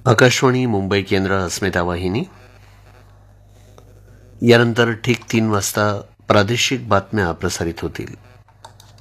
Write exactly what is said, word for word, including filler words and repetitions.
आकाशवाणी मुंबई केंद्र, अस्मिता वाहिनी. यानंतर ठीक तीन वाजता प्रादेशिक बातम्या प्रसारित होतील.